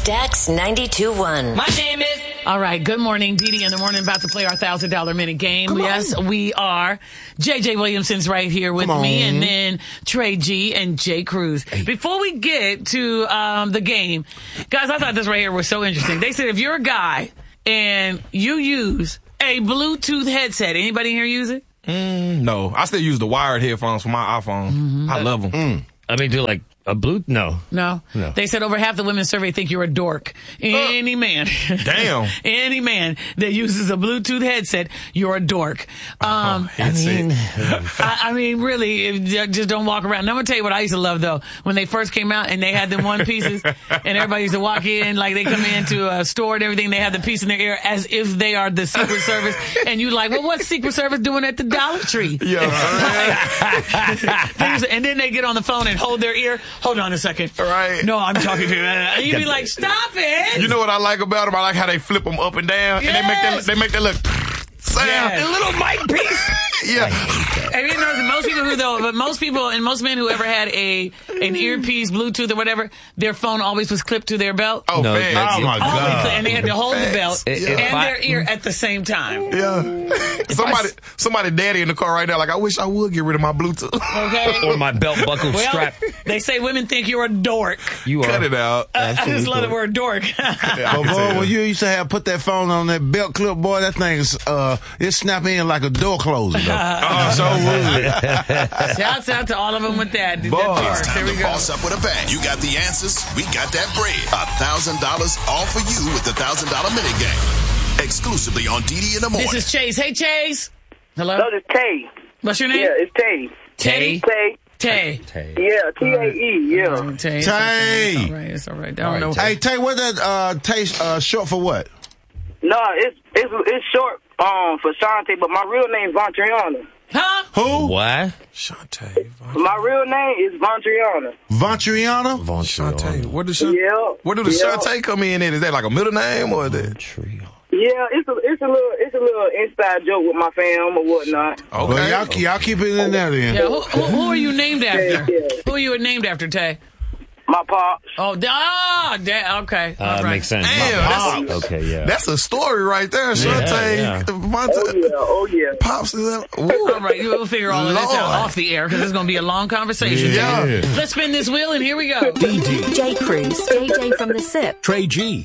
Stax 92.1. My name is... All right, good morning. Dee in the morning, about to play our $1,000 minute game. Yes, we are. JJ Williamson's right here with me, and then Trey G and Jay Cruz. Hey. Before we get to the game, guys, I thought this right here was so interesting. They said if you're a guy and you use a Bluetooth headset, anybody here use it? No, I still use the wired headphones for my iPhone. Mm-hmm. I love them. I mean, do like a Bluetooth? No. They said over half the women surveyed think you're a dork. Any man. Damn. Any man that uses a Bluetooth headset, you're a dork. I mean, really, just don't walk around. And I'm going to tell you what I used to love, though. When they first came out and they had them one pieces and everybody used to walk in, like they come into a store and everything, they have the piece in their ear as if they are the Secret Service. And you like, well, what's Secret Service doing at the Dollar Tree? Yeah. And then they get on the phone and hold their ear. Hold on a second. Right. No, I'm talking to you. And you'd be like, stop it. You know what I like about them? I like how they flip them up and down. Yes. And they make that look sound. Yes. A little mic piece. Yeah. And you know, most people and most men who ever had an earpiece, Bluetooth or whatever, their phone always was clipped to their belt. Oh, no, oh my God. And they had to hold the belt and their ear at the same time. Yeah. Somebody daddy in the car right now, like, I wish I would get rid of my Bluetooth. Okay. Or my belt buckle strap. They say women think you're a dork. You are. Cut it out. I just love the word dork. But boy, when you used to have put that phone on that belt clip, boy, that thing's it snap in like a door closer. So rude. Shouts out to all of them with that. It's time to boss up with a bang. You got the answers. We got that bread. $1,000 all for you with the $1,000 minute game. Exclusively on Dee in the morning. This is Chase. Hey, Chase. Hello? No, it's Tay. What's your name? Yeah, it's Tay. Tay? Tay. Tay. Yeah, T-A-E, yeah. Tay. It's all right. I don't know. Hey, Tay, what that Tay short for what? No, it's short for Shantae, but my real name is Vontriana. Huh? Who? What? Shantae. My real name is Vontriana. Vontriana? Shantae. Where do the Shantae come in? Is that like a middle name or that? Yeah, it's a little inside joke with my fam or whatnot. Okay. Well, y'all keep it in there then. Yeah, who are you named after? Who are you named after, Tay? My pops. Oh, okay. All right. Makes sense. Damn, that's a story right there, Shantae. Yeah. Oh, yeah. Pops is that. All right, we'll figure all of this out off the air because it's going to be a long conversation. Yeah. Let's spin this wheel, and here we go. Jay Cruz, JJ from the SIP, Trey G,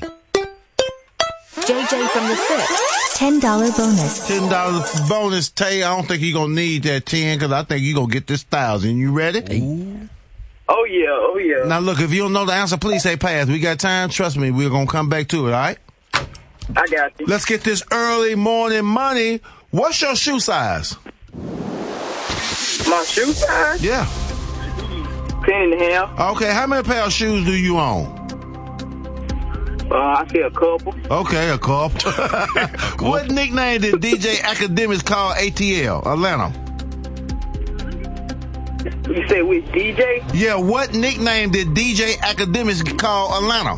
JJ from the SIP. $10 bonus. $10 bonus, Tay. I don't think you're going to need that 10 because I think you're going to get this 1,000. You ready? Ooh. Oh, yeah. Now, look, if you don't know the answer, please say pass. We got time. Trust me, we're going to come back to it, all right? I got you. Let's get this early morning money. What's your shoe size? My shoe size? Yeah. 10.5. Okay, how many pair of shoes do you own? I see a couple. Okay, a couple. What nickname did DJ Academics call ATL, Atlanta? You say with DJ? Yeah, what nickname did DJ Academics call Atlanta?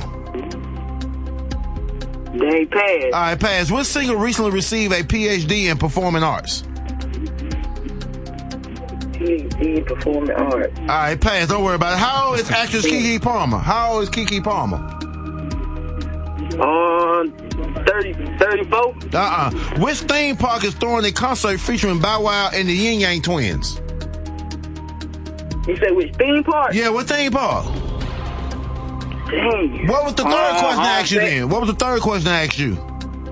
They passed. All right, pass. What singer recently received a PhD in performing arts? PhD in performing arts. All right, pass. Don't worry about it. How old is actress Keke Palmer? How old is Keke Palmer? 34. Which theme park is throwing a concert featuring Bow Wow and the Yin Yang Twins? You say which theme park? Yeah, what theme park? Dang. What was the third question I asked you then? What was the third question I asked you?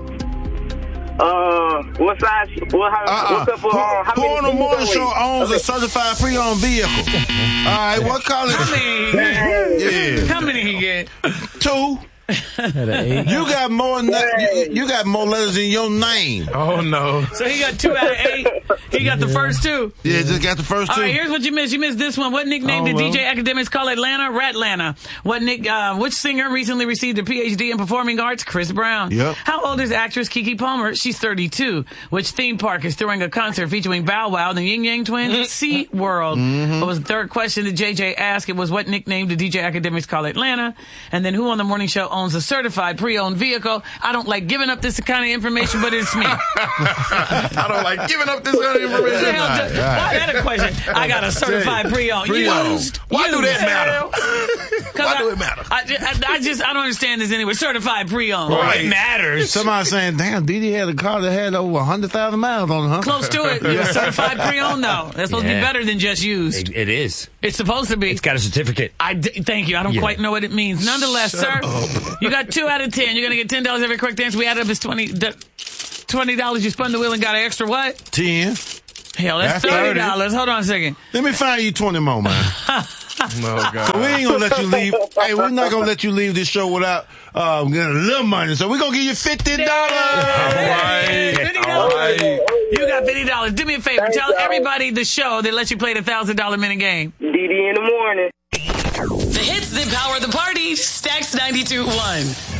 What size? What's up for how who many on the morning show owns a certified pre-owned vehicle? All right, what college? How many he get? Yeah. How many he get? 2. You got more letters in your name. Oh no! So he got 2 out of 8. He got the first 2. Yeah, just got the first 2. All right, here's what you missed. You missed this one. What nickname did DJ Academics call Atlanta? Ratlanta. Which singer recently received a PhD in performing arts? Chris Brown. Yep. How old is actress Keke Palmer? She's 32. Which theme park is throwing a concert featuring Bow Wow and the Yin Yang Twins? Sea World. What was the third question that JJ asked? It was what nickname did DJ Academics call Atlanta? And then who on the morning show owns owns a certified pre-owned vehicle. I don't like giving up this kind of information, but it's me. I don't like giving up this kind of information. I had a question. I got a certified pre-owned. Used. Why do that matter? Why do it matter? I don't understand this anyway. Certified pre-owned. Right. It matters. Somebody saying, damn, Dee had a car that had over 100,000 miles on it, huh? Close to it. You're certified pre-owned, though. That's supposed to be better than just used. It is. It's supposed to be. It's got a certificate. Thank you. I don't quite know what it means. Nonetheless, sir, you got 2 out of 10. You're going to get $10 every correct answer. We added up as $20. You spun the wheel and got an extra what? 10. Hell, that's $30. Hold on a second. Let me find you 20 more, man. Oh, God. So we ain't gonna let you leave. Hey, we're not gonna let you leave this show without getting a little money. So we're gonna give you $50. All right. $50. You got $50. Do me a favor. Tell everybody the show that lets you play the $1,000 minute game. DD in the morning. The hits that power the party. Stacks 92.1.